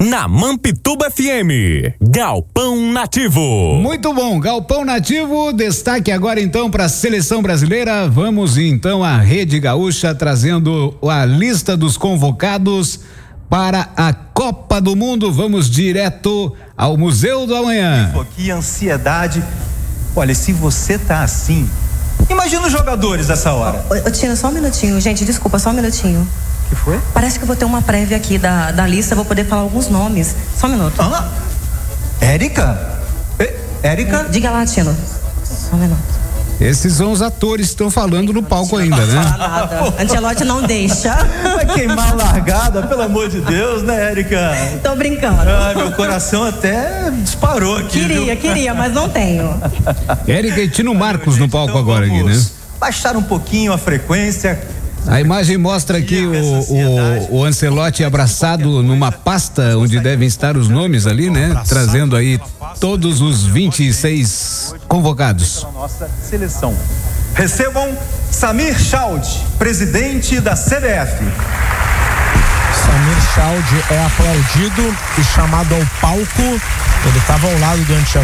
na Mampituba FM, Galpão Nativo. Muito bom, Galpão Nativo, destaque agora então para a seleção brasileira. Vamos então à Rede Gaúcha trazendo a lista dos convocados para a Copa do Mundo. Vamos direto ao Museu do Amanhã. Que ansiedade. Olha, se você tá assim, imagina os jogadores dessa hora. Ô Tino, só um minutinho, gente, desculpa, só um minutinho. Que foi? Parece que eu vou ter uma prévia aqui da lista, vou poder falar alguns nomes. Só um minuto. Érica? Érica? Diga lá, Tino. Só um minuto. Esses são os atores que estão falando no palco ainda, né? Nada. Ancelotti não deixa. Vai queimar a largada, pelo amor de Deus, né, Érica? Tô brincando. Meu coração até disparou aqui. Queria, mas não tenho. Érica e Tino Marcos no palco então agora aqui, né? Baixar um pouquinho a frequência. A imagem mostra aqui o Ancelotti abraçado numa pasta onde devem estar os nomes ali, né? Trazendo aí todos os 26 convocados. Nossa seleção. Recebam Samir Chaud, presidente da CBF. Samir Chaud é aplaudido e chamado ao palco. Ele estava ao lado do Ancelotti.